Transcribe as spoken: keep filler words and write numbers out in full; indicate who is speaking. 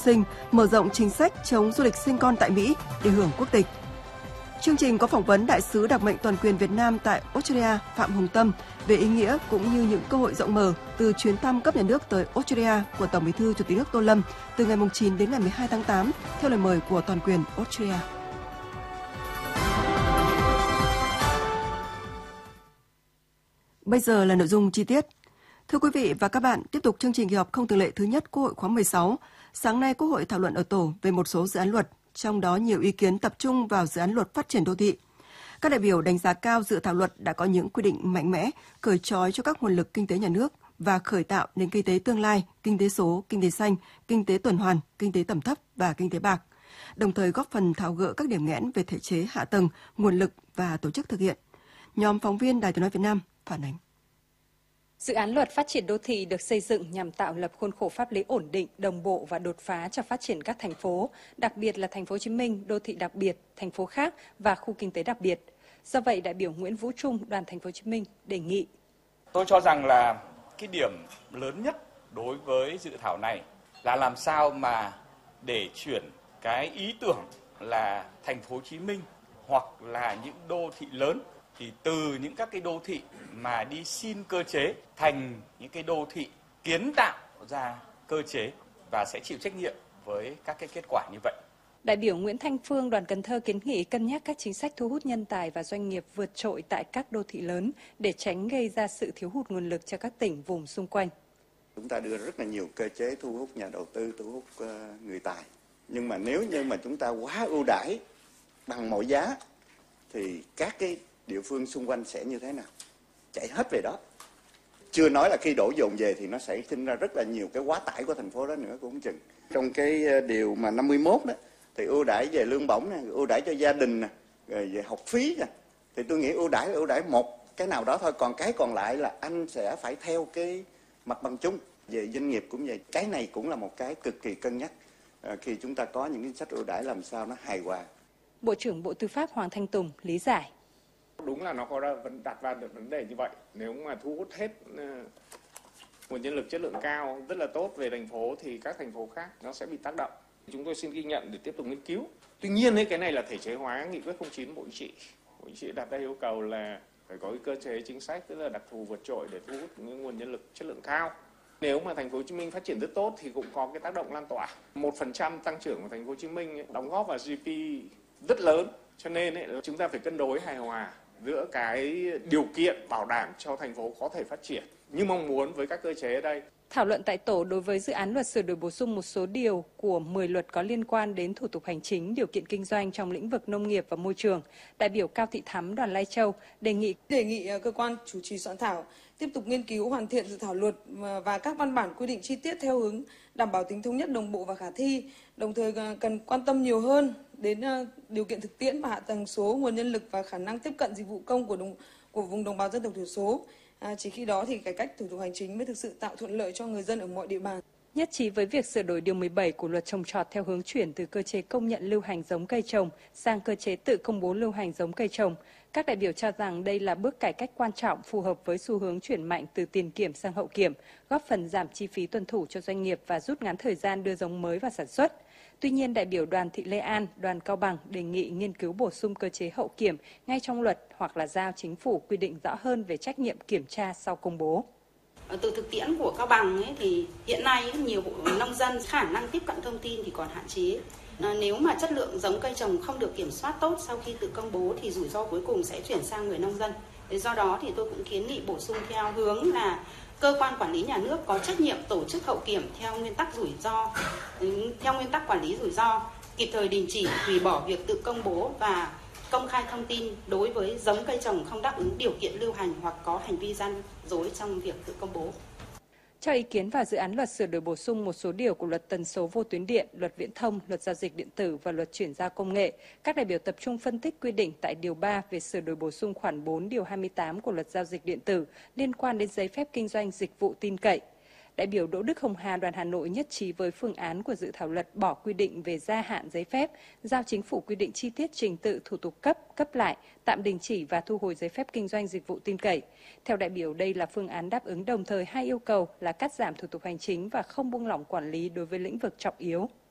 Speaker 1: sinh, mở rộng chính sách chống du lịch sinh con tại Mỹ để hưởng quốc tịch. Chương trình có phỏng vấn Đại sứ đặc mệnh toàn quyền Việt Nam tại Australia Phạm Hồng Tâm về ý nghĩa cũng như những cơ hội rộng mở từ chuyến thăm cấp nhà nước tới Australia của Tổng Bí thư Chủ tịch nước Tô Lâm từ ngày chín đến ngày mười hai tháng tám theo lời mời của toàn quyền Australia. Bây giờ là nội dung chi tiết. Thưa quý vị và các bạn, tiếp tục chương trình kỳ họp không thường lệ thứ nhất Quốc hội khóa mười sáu. Sáng nay, Quốc hội thảo luận ở tổ về một số dự án luật, trong đó nhiều ý kiến tập trung vào dự án luật phát triển đô thị. Các đại biểu đánh giá cao dự thảo luật đã có những quy định mạnh mẽ, cởi trói cho các nguồn lực kinh tế nhà nước và khởi tạo nền kinh tế tương lai, kinh tế số, kinh tế xanh, kinh tế tuần hoàn, kinh tế tầm thấp và kinh tế bạc, đồng thời góp phần tháo gỡ các điểm nghẽn về thể chế hạ tầng, nguồn lực và tổ chức thực hiện. Nhóm phóng viên Đài Tiếng nói Việt Nam phản ánh.
Speaker 2: Dự án luật phát triển đô thị được xây dựng nhằm tạo lập khuôn khổ pháp lý ổn định, đồng bộ và đột phá cho phát triển các thành phố, đặc biệt là thành phố Hồ Chí Minh, đô thị đặc biệt, thành phố khác và khu kinh tế đặc biệt. Do vậy, đại biểu Nguyễn Vũ Trung, đoàn Thành phố Hồ Chí Minh đề nghị:
Speaker 3: Tôi cho rằng là cái điểm lớn nhất đối với dự thảo này là làm sao mà để chuyển cái ý tưởng là Thành phố Hồ Chí Minh hoặc là những đô thị lớn thì từ những các cái đô thị mà đi xin cơ chế thành những cái đô thị kiến tạo ra cơ chế và sẽ chịu trách nhiệm với các cái kết quả như vậy.
Speaker 2: Đại biểu Nguyễn Thanh Phương, đoàn Cần Thơ kiến nghị cân nhắc các chính sách thu hút nhân tài và doanh nghiệp vượt trội tại các đô thị lớn để tránh gây ra sự thiếu hụt nguồn lực cho các tỉnh vùng xung quanh.
Speaker 4: Chúng ta đưa rất là nhiều cơ chế thu hút nhà đầu tư, thu hút uh, người tài. Nhưng mà nếu như mà chúng ta quá ưu đãi bằng mọi giá thì các cái địa phương xung quanh sẽ như thế nào? Chạy hết về đó. Chưa nói là khi đổ dồn về thì nó sẽ sinh ra rất là nhiều cái quá tải của thành phố đó nữa cũng không chừng. Trong cái điều mà năm mươi mốt đó thì ưu đãi về lương bổng nè, ưu đãi cho gia đình nè, rồi về học phí nè. Thì tôi nghĩ ưu đãi là ưu đãi một cái nào đó thôi, còn cái còn lại là anh sẽ phải theo cái mặt bằng chung. Về doanh nghiệp cũng vậy, cái này cũng là một cái cực kỳ cân nhắc à, khi chúng ta có những chính sách ưu đãi làm sao nó hài hòa.
Speaker 2: Bộ trưởng Bộ Tư pháp Hoàng Thanh Tùng lý giải.
Speaker 5: Đúng là nó có đặt ra được vấn đề như vậy. Nếu mà thu hút hết nguồn nhân lực chất lượng cao rất là tốt về thành phố thì các thành phố khác nó sẽ bị tác động. Chúng tôi xin ghi nhận để tiếp tục nghiên cứu. Tuy nhiên ấy, cái này là thể chế hóa nghị quyết không chín Bộ Chính trị. Bộ Chính trị đặt ra yêu cầu là phải có cái cơ chế chính sách rất là đặc thù vượt trội để thu hút những nguồn nhân lực chất lượng cao. Nếu mà thành phố Hồ Chí Minh phát triển rất tốt thì cũng có cái tác động lan tỏa. một phần trăm tăng trưởng của thành phố Hồ Chí Minh ấy, đóng góp vào giê đê pê rất lớn. Cho nên ấy, chúng ta phải cân đối hài hòa giữa cái điều kiện bảo đảm cho thành phố có thể phát triển như mong muốn với các cơ chế ở đây.
Speaker 2: Thảo luận tại tổ đối với dự án luật sửa đổi bổ sung một số điều của mười luật có liên quan đến thủ tục hành chính, điều kiện kinh doanh trong lĩnh vực nông nghiệp và môi trường, đại biểu Cao Thị Thắm, đoàn Lai Châu đề nghị
Speaker 6: đề nghị cơ quan chủ trì soạn thảo tiếp tục nghiên cứu hoàn thiện dự thảo luật và các văn bản quy định chi tiết theo hướng đảm bảo tính thống nhất, đồng bộ và khả thi, đồng thời cần quan tâm nhiều hơn đến điều kiện thực tiễn và hạ tầng số, nguồn nhân lực và khả năng tiếp cận dịch vụ công của đồng, của vùng đồng bào dân tộc thiểu số. À, chỉ khi đó thì cải cách thủ tục hành chính mới thực sự tạo thuận lợi cho người dân ở mọi địa bàn.
Speaker 2: Nhất trí với việc sửa đổi điều mười bảy của luật trồng trọt theo hướng chuyển từ cơ chế công nhận lưu hành giống cây trồng sang cơ chế tự công bố lưu hành giống cây trồng. Các đại biểu cho rằng đây là bước cải cách quan trọng phù hợp với xu hướng chuyển mạnh từ tiền kiểm sang hậu kiểm, góp phần giảm chi phí tuân thủ cho doanh nghiệp và rút ngắn thời gian đưa giống mới vào sản xuất. Tuy nhiên, đại biểu Đoàn Thị Lê An, đoàn Cao Bằng đề nghị nghiên cứu bổ sung cơ chế hậu kiểm ngay trong luật hoặc là giao chính phủ quy định rõ hơn về trách nhiệm kiểm tra sau công bố.
Speaker 7: Từ thực tiễn của Cao Bằng ấy, thì hiện nay ấy, nhiều nông dân khả năng tiếp cận thông tin thì còn hạn chế. À, nếu mà chất lượng giống cây trồng không được kiểm soát tốt sau khi tự công bố thì rủi ro cuối cùng sẽ chuyển sang người nông dân. Thế do đó thì tôi cũng kiến nghị bổ sung theo hướng là cơ quan quản lý nhà nước có trách nhiệm tổ chức hậu kiểm theo nguyên tắc rủi ro, theo nguyên tắc quản lý rủi ro, kịp thời đình chỉ, hủy bỏ việc tự công bố và công khai thông tin đối với giống cây trồng không đáp ứng điều kiện lưu hành hoặc có hành vi gian dối trong việc tự công bố.
Speaker 2: Cho ý kiến vào dự án luật sửa đổi bổ sung một số điều của luật tần số vô tuyến điện, luật viễn thông, luật giao dịch điện tử và luật chuyển giao công nghệ, các đại biểu tập trung phân tích quy định tại điều ba về sửa đổi bổ sung khoản bốn điều hai mươi tám của luật giao dịch điện tử liên quan đến giấy phép kinh doanh dịch vụ tin cậy. Đại biểu Đỗ Đức Hồng Hà, đoàn Hà Nội nhất trí với phương án của dự thảo luật bỏ quy định về gia hạn giấy phép, giao chính phủ quy định chi tiết trình tự thủ tục cấp, cấp lại, tạm đình chỉ và thu hồi giấy phép kinh doanh dịch vụ tin cậy. Theo đại biểu, đây là phương án đáp ứng đồng thời hai yêu cầu là cắt giảm thủ tục hành chính và không buông lỏng quản lý đối với lĩnh vực trọng yếu.